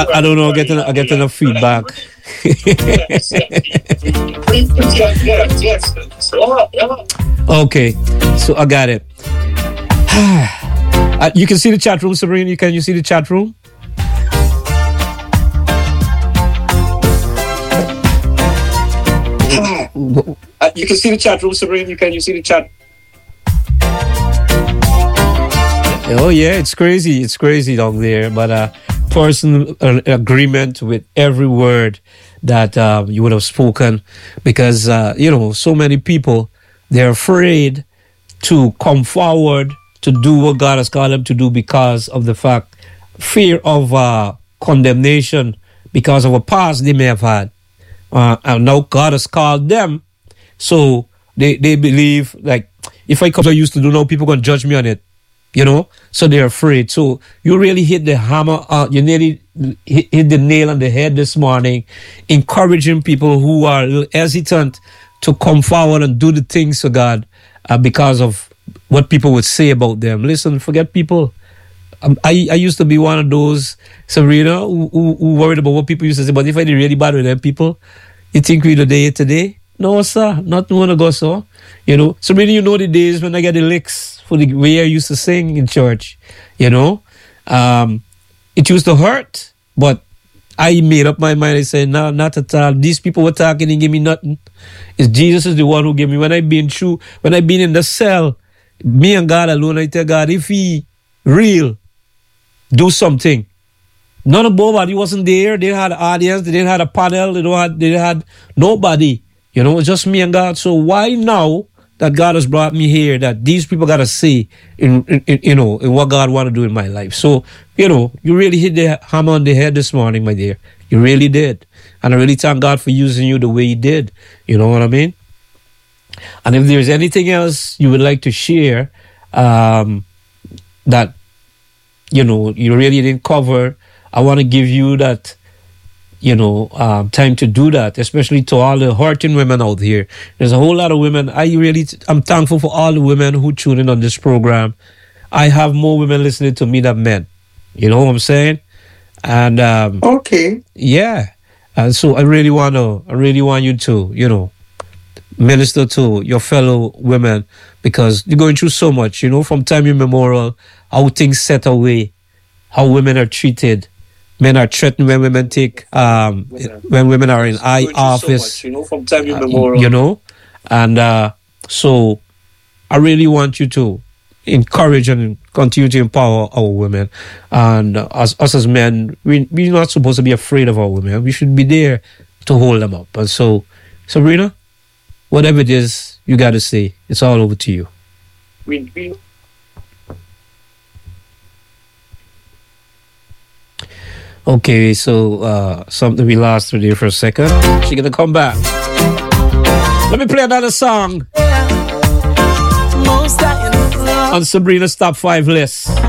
I don't know. I get enough feedback. Okay, so I got it. You can see the chat room, Sabrina. Can you see the chat room? You can see the chat room, Sabrina. Can you see the chat? Oh yeah, it's crazy. It's crazy down there. But personal agreement with every word that you would have spoken, because so many people, they're afraid to come forward to do what God has called them to do because of the fear of condemnation because of a past they may have had. And now God has called them, so they believe, like, if I come I used to do now, people going to judge me on it, so they're afraid. So you really hit the hammer, you nearly hit the nail on the head this morning, encouraging people who are a little hesitant to come forward and do the things for God because of what people would say about them. Listen, forget people. I used to be one of those, Sabrina, who worried about what people used to say. But if I did really bad with them people, you think we're the today? No, sir. Not one to go so. Sabrina, the days when I get the licks for the way I used to sing in church. It used to hurt, but I made up my mind. I said, no, not at all. These people were talking and give me nothing. It's Jesus is the one who gave me. When I've been in the cell, me and God alone, I tell God, if he real, do something. None of nobody wasn't there. They didn't have an audience. They didn't have a panel. They had nobody. It's just me and God. So why now that God has brought me here, that these people got to see in what God want to do in my life? So, you really hit the hammer on the head this morning, my dear. You really did. And I really thank God for using you the way he did. You know what I mean? And if there's anything else you would like to share that, you really didn't cover, I want to give you that, time to do that, especially to all the hurting women out here. There's a whole lot of women. I'm thankful for all the women who tune in on this program. I have more women listening to me than men. You know what I'm saying? And okay, yeah. And so I really want you to, minister to your fellow women, because you're going through so much, from time immemorial, how things set away, how women are treated. Men are threatened when women when women are in high office, so much, from time immemorial. And so I really want you to encourage and continue to empower our women. And us as men, we're not supposed to be afraid of our women. We should be there to hold them up. And so, Sabrina, whatever it is you got to say, it's all over to you. Okay, so something we lost her there for a second. She's gonna come back. Let me play another song on Sabrina's Top 5 list.